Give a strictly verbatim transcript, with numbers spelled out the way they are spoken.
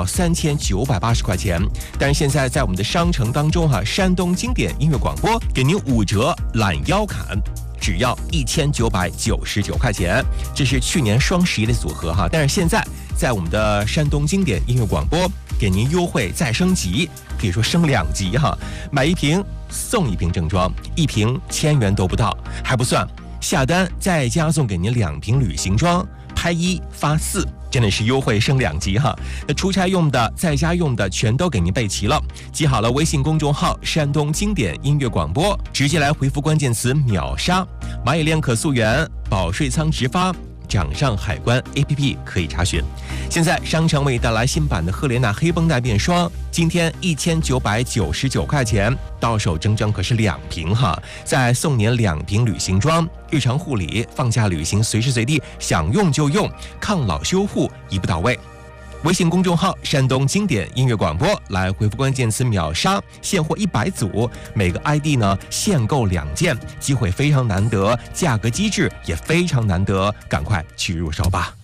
到三千九百八十块钱。但是现在在我们的商城当中哈、啊，山东经典音乐广播给您五折懒腰砍，只要一千九百九十九块钱。这是去年双十一的组合哈，但是现在在我们的山东经典音乐广播给您优惠再升级，可以说升两级哈，买一瓶送一瓶正装，一瓶千元都不到，还不算，下单再加送给您两瓶旅行装，拍一发四，真的是优惠升两级哈。那出差用的、在家用的全都给您备齐了，记好了微信公众号山东经典音乐广播，直接来回复关键词秒杀，蚂蚁链可溯源，保税仓直发，掌上海关 A P P 可以查询。现在商城为你带来新版的赫莲娜黑绷带面霜，今天一千九百九十九块钱，到手整整可是两瓶哈，再送您两瓶旅行装，日常护理、放假旅行随时随地想用就用，抗老修护一步到位。微信公众号山东经典音乐广播，来回复关键词秒杀，现货一百组，每个 I D 呢限购两件，机会非常难得，价格机制也非常难得，赶快去入手吧。